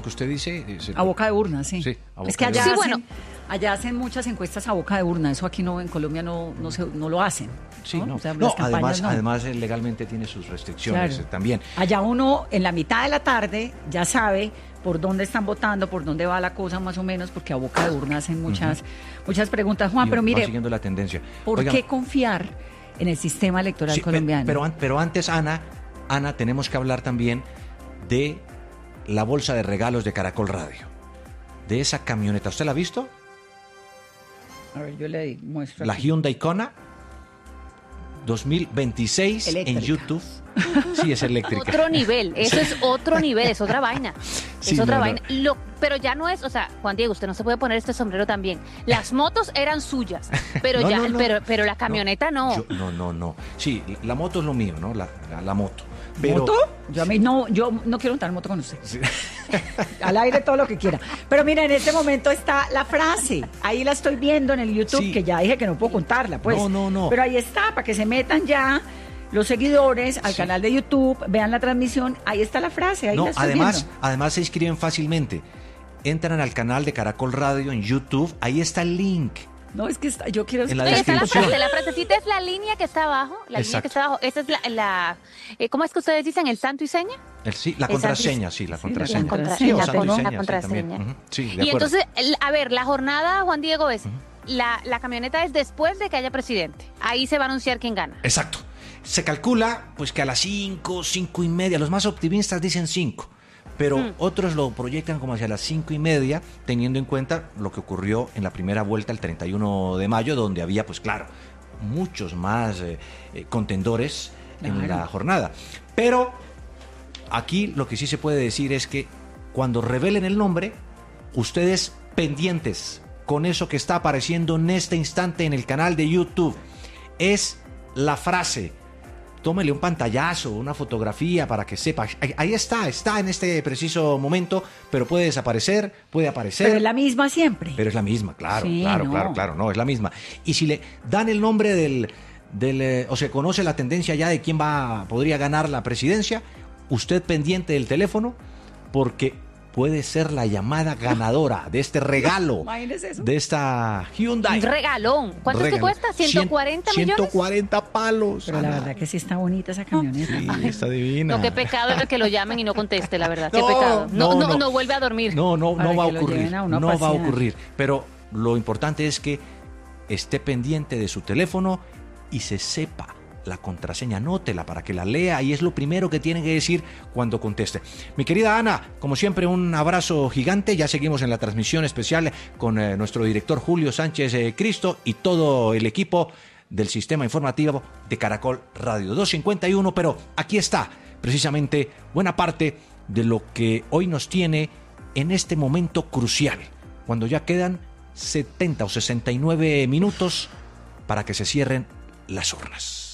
que usted dice? A boca de urna, sí. Sí, a boca es que de allá, urna. allá hacen muchas encuestas a boca de urna. Eso aquí no, en Colombia no lo hacen. Sí, no. O sea, No, las campañas además legalmente tiene sus restricciones también. Allá uno en la mitad de la tarde ya sabe por dónde están votando, por dónde va la cosa más o menos, porque a boca de urna hacen muchas preguntas. Juan, pero mire, siguiendo la tendencia. ¿Por qué confiar en el sistema electoral colombiano? Pero antes, Ana, tenemos que hablar también de la bolsa de regalos de Caracol Radio, de esa camioneta. ¿Usted la ha visto? A ver, yo le muestro. La aquí. Hyundai Kona 2026 eléctrica. En YouTube. Sí, es eléctrica. Otro nivel, eso es otro nivel, es otra vaina. Sí, es otra vaina. Pero ya no es, o sea, Juan Diego, usted no se puede poner este sombrero también. Las motos eran suyas, pero pero la camioneta no. No. Sí, la moto es lo mío, ¿no? La moto. Pero, ¿Moto? Yo no quiero montar moto con usted. Sí. Al aire todo lo que quiera. Pero mira, en este momento está la frase. Ahí la estoy viendo en el YouTube, Sí. que ya dije que no puedo contarla, pues. No. Pero ahí está, para que se metan ya los seguidores al canal de YouTube, vean la transmisión, ahí está la frase, ahí la estoy viendo. Además se inscriben fácilmente. Entran al canal de Caracol Radio en YouTube, ahí está el link. No, es que yo quiero... En la Oye, está descripción. la frasecita es la línea que está abajo, línea que está abajo. Esa es ¿cómo es que ustedes dicen? ¿El santo y seña? La contraseña, sí, la contraseña. La contraseña, Sí, o la santo y seña, contraseña. sí, también. Sí, de Y acuerdo. entonces, a ver, la jornada, Juan Diego, es la camioneta es después de que haya presidente. Ahí se va a anunciar quién gana. Exacto. Se calcula pues que a las 5:30, los más optimistas dicen 5, pero otros lo proyectan como hacia las 5:30, teniendo en cuenta lo que ocurrió en la primera vuelta el 31 de mayo, donde había, pues claro, muchos más contendores en la jornada. Pero aquí lo que sí se puede decir es que cuando revelen el nombre, ustedes pendientes con eso que está apareciendo en este instante en el canal de YouTube, es la frase. Tómele un pantallazo, una fotografía para que sepa. Ahí está en este preciso momento, pero puede desaparecer, puede aparecer. Pero es la misma siempre. Pero es la misma, claro, Sí, claro, no. no, es la misma. Y si le dan el nombre o se conoce la tendencia ya de quién podría ganar la presidencia, usted pendiente del teléfono, porque puede ser la llamada ganadora de este regalo, Imagínese eso. de esta Hyundai. Un regalón. ¿Cuánto es que cuesta? ¿140 millones? 140 palos. Pero la verdad que sí está bonita esa camioneta. Sí, está divina. No, qué pecado es que lo llamen y no conteste, la verdad. Qué No, pecado. no. No vuelve a dormir. No Para va a que lo ocurrir. lleven a uno a No va a pasear. ocurrir. Pero lo importante es que esté pendiente de su teléfono y se sepa la contraseña, anótela para que la lea, y es lo primero que tiene que decir cuando conteste. Mi querida Ana, como siempre, un abrazo gigante. Ya seguimos en la transmisión especial con nuestro director Julio Sánchez Cristo y todo el equipo del sistema informativo de Caracol Radio 251, pero aquí está precisamente buena parte de lo que hoy nos tiene en este momento crucial, cuando ya quedan 70 o 69 minutos para que se cierren las urnas.